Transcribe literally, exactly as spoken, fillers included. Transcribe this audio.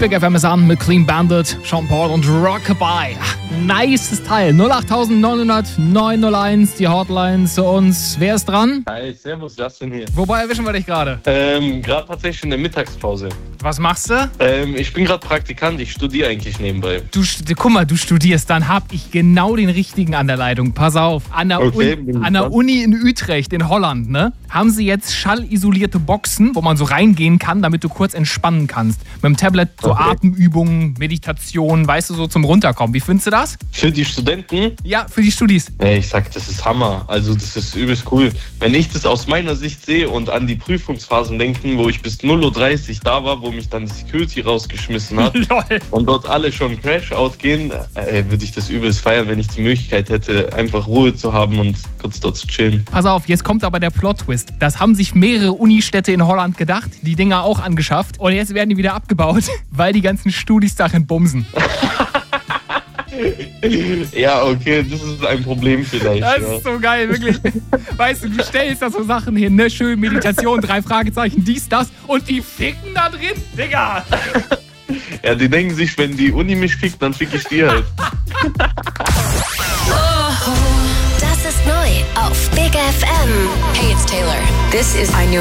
Big F M ist an mit Clean Bandit, Sean Paul und Rockabye. Nices Teil. null acht neun null null neun null eins, die Hotline zu uns. Wer ist dran? Hi, servus, Justin hier. Wobei erwischen wir dich gerade? Ähm, gerade tatsächlich in der Mittagspause. Was machst du? Ähm, ich bin gerade Praktikant, ich studiere eigentlich nebenbei. Du, guck mal, du studierst, dann hab ich genau den richtigen an der Leitung. Pass auf, an der, Okay, Un- bin an der gespannt. Uni in Utrecht in Holland, ne, haben sie jetzt schallisolierte Boxen, wo man so reingehen kann, damit du kurz entspannen kannst. Mit dem Tablet so Okay. Atemübungen, Meditation, weißt du, so zum Runterkommen. Wie findest du das? Für die Studenten, Ja, für die Studis. ey, ich sag, das ist Hammer. Also das ist übelst cool. Wenn ich das aus meiner Sicht sehe und an die Prüfungsphasen denken, wo ich bis null Uhr dreißig da war, wo mich dann die Security rausgeschmissen hat Lol. und dort alle schon Crash-Out gehen, äh, würde ich das übelst feiern, wenn ich die Möglichkeit hätte, einfach Ruhe zu haben und kurz dort zu chillen. Pass auf, jetzt kommt aber der Plot-Twist. Das haben sich mehrere Unistädte in Holland gedacht, die Dinger auch angeschafft. Und jetzt werden die wieder abgebaut, weil die ganzen Studis darin bumsen. Ja, okay, das ist ein Problem vielleicht. Das ja. ist so geil, wirklich. Weißt du, du stellst da so Sachen hin, ne? Schön Meditation, drei Fragezeichen, dies, das. Und die ficken da drin, Digga. Ja, die denken sich, wenn die Uni mich fickt, dann fick ich die halt. Das ist neu auf Big F M. Hey, it's Taylor. This is I Knew